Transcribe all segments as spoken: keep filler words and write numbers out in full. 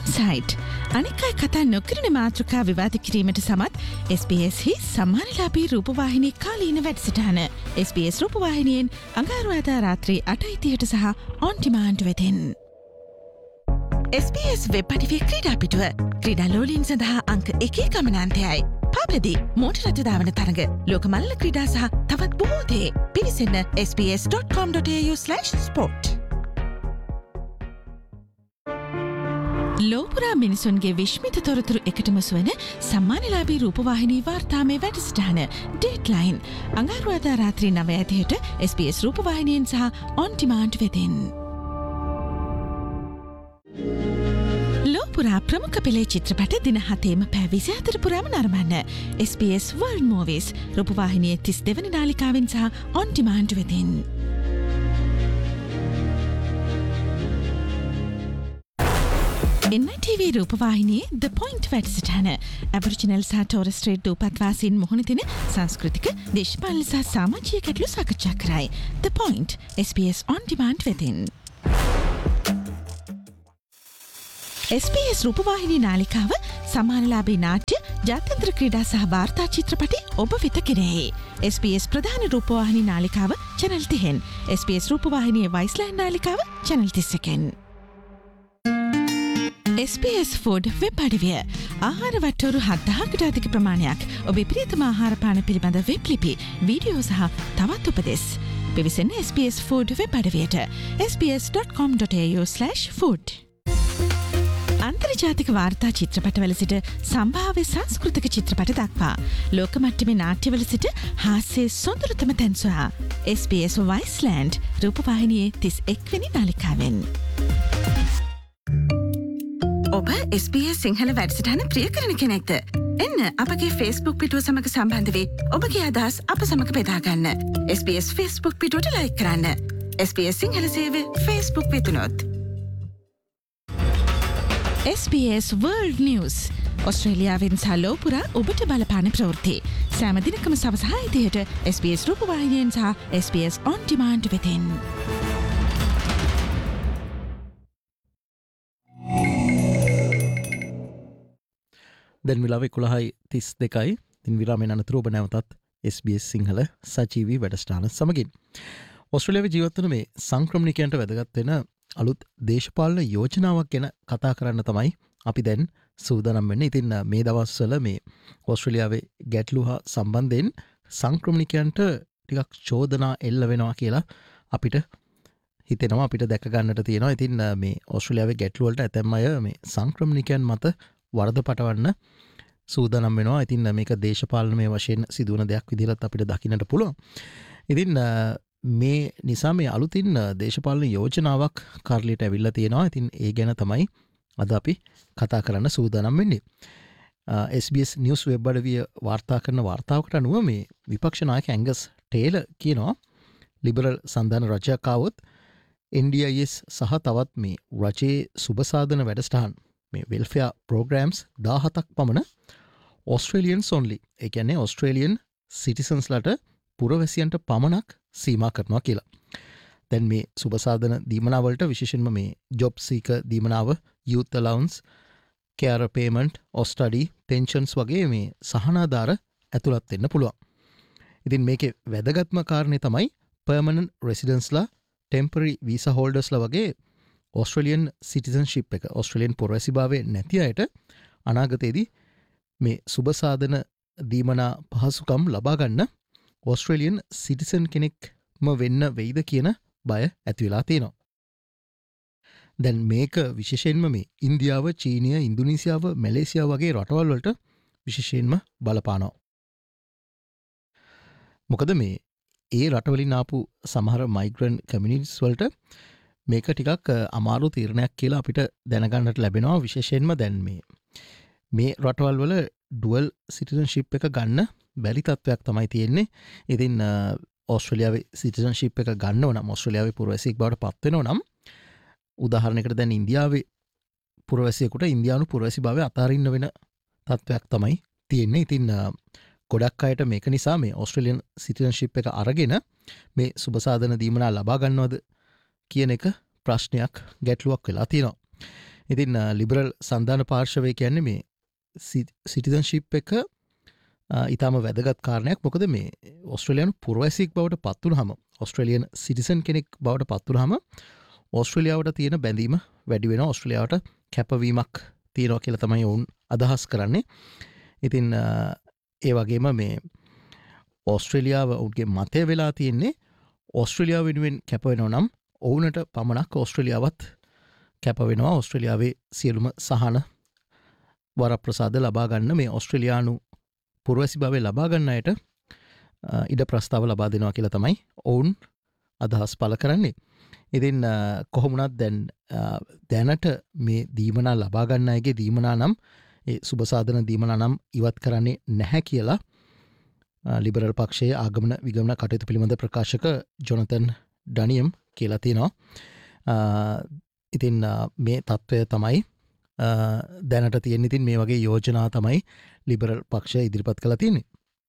Insight අනිකයි කතා නොකරන මාතෘකා විවාද කිරීමට සමත් S B S හි සම්මානලාභී රූපවාහිනී කාලීන වැඩසටහන S B S රූපවාහිනියෙන් අඟහරුවාදා රාත්‍රී අටයි තිහට සහ on demand වෙතින් S B S වෙබ් අඩවිය ක්‍රීඩා පිටුව ක්‍රීඩා ලෝලීන් සඳහා අංක එකේ ගමනාන්තයයි පාපලදී මෝටර් රථ ධාවන තරඟ ලෝක මල්ල ක්‍රීඩා සහ තවත් බොහෝ දේ පිවිසෙන්න s b s dot com dot a u slash sport ලෝපුරා මිනිසුන්ගේ විශ්මිත තොරතුරු එකටම සුවන සම්මානලාභී රූපවාහිනී වාර්තාමය වැඩසටහන ඩේට්ලයින් අඟහරුවාදා රාත්‍රී නවය තිහට S B S රූපවාහිනියෙන් සහ on demand වෙතින්. ලෝපුරා ප්‍රමුඛ පෙළේ චිත්‍රපට දින හතේම පැය විසිහතර පුරාම නරඹන්න S B S World Movies රූපවාහිනියේ තිස් දෙවැනි නාලිකාවෙන් සහ on demand වෙතින්. N I T V රූපවාහිනියේ The Point වැඩසටහන Aboriginal සහ Torres Strait දූපත්වාසීන් මුහුණ දෙන සංස්කෘතික, දේශපාලන සහ සමාජීය ගැටලු සාකච්ඡා කරයි. The Point S B S on demand වෙතින්. S B S රූපවාහිනී නාලිකාව සම්මානලාභී නාට්‍ය, ජාත්‍යන්තර ක්‍රීඩා සහ වාර්තා චිත්‍රපටි ඔබ වෙත කෙරෙහි. S B S ප්‍රධාන රූපවාහිනී නාලිකාව channel තිහෙන්. S B S රූපවාහිනියේ වයිස්ලෑන්ඩ් නාලිකාව channel තිස් එකෙන්. S B S Food web අඩවිය ආහාර වට්ටෝරු හත්දහකට අධික ප්‍රමාණයක් ඔබේ ප්‍රියතම ආහාර පාන පිළිබඳ වෙබ් ලිපි, වීඩියෝ සහ තවත් උපදෙස් පිවිසෙන්න S B S Food web අඩවියට s b s dot com dot a u slash food. අන්තර්ජාතික වාර්තා චිත්‍රපටවල සිට සම්භාව්‍ය සංස්කෘතික චිත්‍රපට දක්වා ලෝක මට්ටමේ නාට්‍යවල සිට හාස්‍යයේ සොඳුරුතම තැන් සොයා S B S වයිස්ලෑන්ඩ් රූපවාහිනියේ තිස් එක්වෙනි නාලිකාවෙන්. ඔබ S B S සිංහල වැඩසටහන ප්‍රිය කරන කෙනෙක්ද? එන්න අපගේ Facebook පිටුව සමග සම්බන්ධ වී ඔබගේ අදහස් අප සමග බෙදා ගන්න. S B S Facebook පිටුවට like කරන්න. S B S සිංහල සේවය Facebook වෙතුනොත්. S B S World News ඔස්ට්‍රේලියාවෙන් සහ ලෝපුරා ඔබට බලපාන ප්‍රවෘත්ති. සෑම දිනකම සවස හය තිහට S B S රූපවාහිනියෙන් සහ S B S on demand වෙතින්. දැන් විලාව එකොළහයි තිස් දෙකයි තින් විරාමෙන් අනතුරු ඔබ නැවතත් S B S සිංහල සජීවී වැඩසටහන සමගින්. ඔස්ට්‍රේලියාවේ ජීවත් වන මේ සංක්‍රමණිකයන්ට වැදගත් වෙන අලුත් දේශපාලන යෝජනාවක් ගැන කතා කරන්න තමයි අපි දැන් සූදානම් වෙන්නේ. ඉතින් මේ දවස්වල මේ ඔස්ට්‍රේලියාවේ ගැටලු හා සම්බන්ධයෙන් සංක්‍රමණිකයන්ට ටිකක් චෝදනා එල්ල වෙනවා කියලා අපිට හිතෙනවා, අපිට දැක ගන්නට තියෙනවා. ඉතින් මේ ඔස්ට්‍රේලියාවේ ගැටලු වලට ඇතැම් අය මේ සංක්‍රමණිකයන් මත වරද පටවන්න සූදානම් වෙනවා. ඉතින් මේක දේශපාලනමය වශයෙන් සිදුවන දෙයක් විදිහට අපිට දකින්නට පුළුවන්. ඉතින් මේ නිසා මේ අලුතින් දේශපාලන යෝජනාවක් කාර්ලියට ඇවිල්ලා තියෙනවා. ඉතින් ඒ ගැන තමයි අද අපි කතා කරන්න සූදානම් වෙන්නේ. S B S News web අඩවිය වාර්තා කරන වාර්තාවකට අනුව මේ විපක්ෂ නායක ඇංගස් ටේලර් කියනවා ලිබරල් සන්ධාන රජයක් ආවොත් N D I S සහ තවත් මේ රජයේ සුබසාධන වැඩසටහන් මේ වෙල්ෆෙයාර් ප්‍රෝග්‍රෑම්ස් දාහතක් පමණ ඔස්ට්‍රේලියන්ස් ඔන්ලි, ඒ කියන්නේ ඔස්ට්‍රේලියන් සිටිසන්ස්ලට පුරවැසියන්ට පමණක් සීමා කරනවා කියලා. දැන් මේ සුබසාධන දීමනාවලට විශේෂයෙන්ම මේ ජොබ් සීකර් දීමනාව, youth allowance, care payment, study, pensions වගේ මේ සහනාධාර ඇතුළත් වෙන්න පුළුවන්. ඉතින් මේකේ වැදගත්ම කාරණේ තමයි permanent residents-ලා, temporary visa holders-ලා වගේ ඔස්ට්‍රේලියන් සිටිසන්ශිප් එක, ඔස්ට්‍රේලියන් පුරවැසිභාවය නැති අයට අනාගතයේදී මේ සුබසාධන දීමනා පහසුකම් ලබා ගන්න ඔස්ට්‍රේලියන් සිටිසන් කෙනෙක්ම වෙන්න වෙයිද කියන බය ඇති වෙලා තියෙනවා. දැන් මේක විශේෂයෙන්ම මේ ඉන්දියාව, චීනය, ඉන්දුනීසියාව, මැලේසියාව වගේ රටවල් වලට විශේෂයෙන්ම බලපානවා. මොකද මේ ඒ රටවලින් ආපු සමහර මයිග්‍රන්ට් කමියුනිටිස් වලට මේක ටිකක් අමාරු තීරණයක් කියලා අපිට දැනගන්නට ලැබෙනවා. විශේෂයෙන්ම දැන් මේ මේ රටවල් වල ඩුවල් සිටිසන්ශිප් එක ගන්න බැරි තත්ත්වයක් තමයි තියෙන්නේ. ඉතින් ඔස්ට්‍රේලියාවේ සිටිසන්ශිප් එක ගන්නව නම්, ඔස්ට්‍රේලියාවේ පුරවැසියෙක් බවට පත් වෙනව නම්, උදාහරණයකට දැන් ඉන්දියාවේ පුරවැසියෙකුට ඉන්දියානු පුරවැසිභාවය අතාරින්න වෙන තත්ත්වයක් තමයි තියෙන්නේ. ඉතින් ගොඩක් අයට මේක නිසා මේ ඔස්ට්‍රේලියන් සිටිසන්ශිප් එක අරගෙන මේ සුබසාධන දීමනා ලබා ගන්නවද කියන එක ප්‍රශ්නයක්, ගැටලුවක් වෙලා තියෙනවා. ඉතින් ලිබරල් සන්ධාන පාර්ශවය කියන්නේ මේ සිටිසන්ශිප් එක ඉතාම වැදගත් කාරණයක්. මොකද මේ ඔස්ට්‍රේලියානු පුරවැසියෙක් බවට පත්වුණු හම ඔස්ට්‍රේලියන් සිටිසන් කෙනෙක් බවට පත්වුණු හම ඔස්ට්‍රේලියාවට තියෙන බැඳීම වැඩි වෙන ඔස්ට්‍රේලියාවට කැපවීමක් තියෙනවා කියලා තමයි ඔවුන් අදහස් කරන්නේ. ඉතින් ඒ වගේම මේ ඔස්ට්‍රේලියාව ඔවුන්ගේ මතය වෙලා තියෙන්නේ ඔස්ට්‍රේලියාව වෙනුවෙන් කැපවෙනවා නම් ඔවුනට පමණක් ඔස්ට්‍රේලියාවත් කැපවෙනවා ඔස්ට්‍රේලියාවේ සියලුම සහන වරප්‍රසාද ලබා ගන්න මේ ඔස්ට්‍රේලියානු පුරවැසි භාවය ලබා ගන්න අයට ඉඩ ප්‍රස්තාව ලබා දෙනවා කියලා තමයි ඔවුන් අදහස් පළ කරන්නේ. ඉතින් කොහොමුණත් දැන් දැනට මේ දීමනා ලබා ගන්න අයගේ දීමනා නම් ඒ සුබසාධන දීමනා නම් ඉවත් කරන්නේ නැහැ කියලා ලිබරල් පක්ෂයේ ආගමන විගමන කටයුතු පිළිබඳ ප්‍රකාශක ජොනතන් ඩනියම් කියලා තියෙනවා. ඉතින් මේ තත්ත්වය තමයි දැනට තියෙන. ඉතින් මේ වගේ යෝජනා තමයි ලිබරල් පක්ෂය ඉදිරිපත් කළා තියෙන්නේ.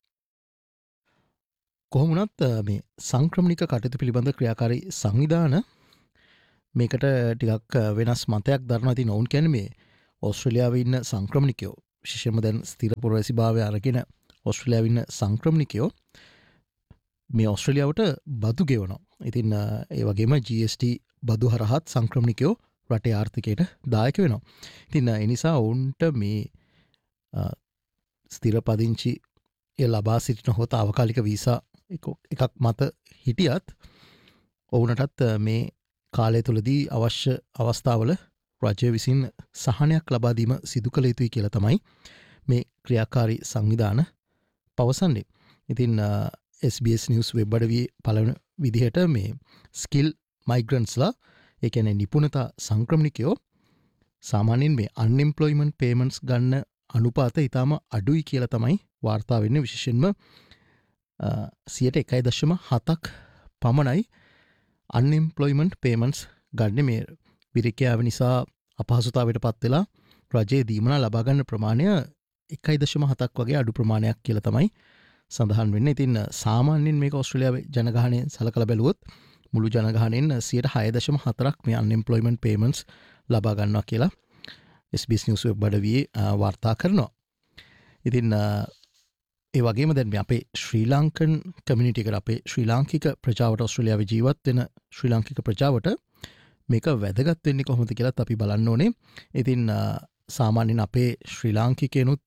කොහොමුණත් මේ සංක්‍රමණික කටයුතු පිළිබඳ ක්‍රියාකාරී සංවිධාන මේකට ටිකක් වෙනස් මතයක් දරනවා. ඉතින් ඔවුන් කියන්නේ මේ ඕස්ට්‍රේලියාවේ ඉන්න සංක්‍රමණිකයෝ විශේෂයෙන්ම දැන් ස්ථිර පුරවැසි භාවය අරගෙන ඔස්ට්‍රේලියාවේ ඉන්න සංක්‍රමණිකයෝ මේ ඔස්ට්‍රේලියාවට බදු ගෙවනවා. ඉතින් ඒ වගේම ජී එස් ටී බදු හරහත් සංක්‍රමණිකයෝ රටේ ආර්ථිකයට දායක වෙනවා. ඉතින් ඒ නිසා ඔවුන්ට මේ ස්ථිර පදිංචි ඒ ලබා සිටින හෝ තාවකාලික වීසා එකක් මත හිටියත් ඔවුනටත් මේ කාලය තුළදී අවශ්‍ය අවස්ථාවල රජය විසින් සහනයක් ලබාදීම සිදු කළ යුතුයි කියලා තමයි මේ ක්‍රියාකාරී සංවිධාන පවසන්නේ. ඉතින් එස් බී එස් නිවස් වෙබ් අඩවියේ පළවන විදිහට මේ ස්කිල් මයිග්‍රන්ට්ස්ලා ඒ කියන්නේ නිපුණතා සංක්‍රමණිකයෝ සාමාන්‍යයෙන් මේ අන්එම්ප්ලොයිමන්ට් පේමන්ට්ස් ගන්න අනුපාත ඉතාම අඩුයි කියලා තමයි වාර්තා වෙන්නේ. විශේෂයෙන්ම සියයට එකයි දශම හතක් පමණයි අන්එම්ප්ලොයිමන්ට් පේමන්ට්ස් ගන්න. මේ විරිකයාව නිසා අපහසුතාවයට පත් වෙලා රජයේ දීමනා ලබා ගන්න ප්‍රමාණය එකයි දශම හතක් වගේ අඩු ප්‍රමාණයක් කියලා තමයි සඳහන් වෙන්නේ. ඉතින් සාමාන්‍යයෙන් මේක ඔස්ට්‍රේලියාවේ ජනගහනය සලකලා බැලුවොත් මුළු ජනගහනයෙන් සියයට හය දශම හතරක් මේ අන්එම්ප්ලොයිමන්ට් පේමන්ට්ස් ලබා ගන්නවා කියලා S B S news web අඩවියේ වාර්තා කරනවා. ඉතින් ඒ වගේම දැන් අපේ ශ්‍රී ලංකන් කමියුනිටි එකට අපේ ශ්‍රී ලාංකික ප්‍රජාවට ඔස්ට්‍රේලියාවේ ජීවත් වෙන ශ්‍රී ලාංකික ප්‍රජාවට මේක වැදගත් වෙන්නේ කොහොමද කියලාත් අපි බලන්න ඕනේ. ඉතින් සාමාන්‍යයෙන් අපේ ශ්‍රී ලාංකිකයනුත්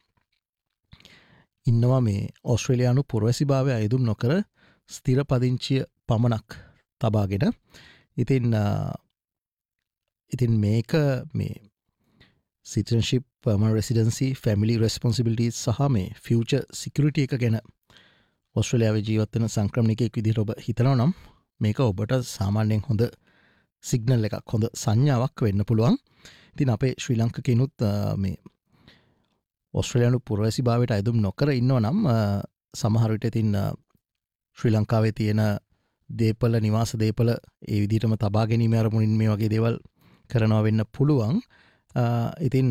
ඉන්නවා මේ ඔස්ට්‍රේලියානු පුරවැසි භාවය අයදුම් නොකර ස්ථිර පදිංචිය පමණක් තබාගෙන. ඉතින් ඉතින් මේක මේ සිටිසන්ෂිප් පර්මනන්ට් රෙසිඩන්සි ෆැමිලි රෙස්පොන්සිබිලිටීස් සහ මේ ෆියුචර් සිකියුරිටි එක ගැන ඔස්ට්‍රේලියාවේ ජීවත් වෙන සංක්‍රමණිකයෙක් විදිහට ඔබ හිතනවා නම් මේක ඔබට සාමාන්‍යයෙන් හොඳ සිග්නල් එකක්, හොඳ සංඥාවක් වෙන්න පුළුවන්. ඉතින් අපේ ශ්‍රී ලංකකයනුත් මේ ඔස්ට්‍රේලියානු පුරවැසි භාවයට අයදුම් නොකර ඉන්නවා නම් සමහර විට ඉතින් ශ්‍රී ලංකාවේ තියෙන දේපල නිවාස දේපල ඒ විදිහටම තබා ගැනීම අරමුණින් මේ වගේ දේවල් කරනවා වෙන්න පුළුවන්. ඉතින්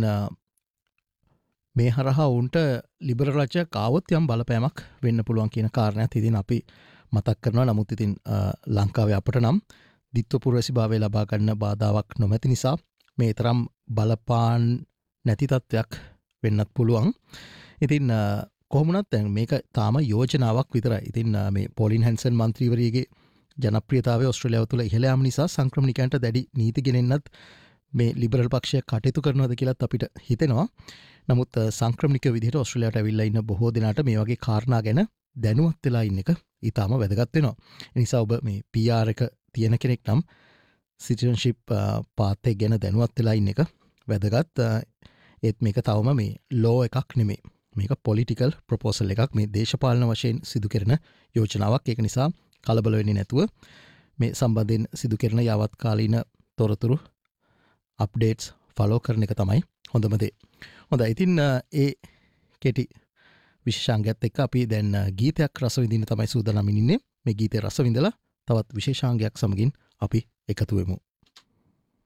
මේ හරහා ඔවුන්ට ලිබරල් රජයක් ආවොත් යම් බලපෑමක් වෙන්න පුළුවන් කියන කාරණයක් ඉතින් අපි මතක් කරනවා. නමුත් ඉතින් ලංකාවේ අපට නම් දිත්ව පුරවැසි භාවය ලබා ගන්න බාධාවක් නොමැති නිසා මේ තරම් බලපාන් නැති තත්ත්වයක් වෙන්නත් පුළුවන්. ඉතින් කොහොමුණත් දැන් මේක තාම යෝජනාවක් විතරයි. ඉතින් මේ පෝලින් හැන්සන් මන්ත්‍රීවරියගේ ජනප්‍රියතාවය ඔස්ට්‍රේලියාව තුළ ඉහළ යාම නිසා සංක්‍රමණිකයන්ට දැඩි නීති ගෙනෙන්නත් මේ ලිබරල් පක්ෂය කටයුතු කරනවද කියලාත් අපිට හිතෙනවා. නමුත් සංක්‍රමණික විදිහට ඔස්ට්‍රේලියාවට ඇවිල්ලා ඉන්න බොහෝ දෙනාට මේ වගේ කාරණා ගැන දැනුවත් වෙලා ඉන්න එක ඉතාම වැදගත් වෙනවා. ඒ නිසා ඔබ මේ පී ආර් එක තියෙන කෙනෙක් නම් සිටිසන්ෂිප් පාත් එක ගැන දැනුවත් වෙලා ඉන්න එක වැදගත්. ඒත් මේක තවම මේ ලෝ එකක් නෙමෙයි. මේක පොලිටිකල් ප්‍රොපෝසල් එකක්. මේ දේශපාලන වශයෙන් සිදු කරන යෝජනාවක්. ඒක නිසා කලබල වෙන්නේ නැතුව මේ සම්බන්ධයෙන් සිදු කරන යවත් කාලීන තොරතුරු අප්ඩේට්ස් ෆලෝ කරන එක තමයි හොඳම දේ. හොඳයි. ඉතින් ඒ කෙටි විශේෂාංගයත් එක්ක අපි දැන් ගීතයක් රස විඳින්න තමයි සූදානම් ඉන්නේ. මේ ගීතේ රස විඳලා තවත් විශේෂාංගයක් සමගින් අපි එකතු වෙමු.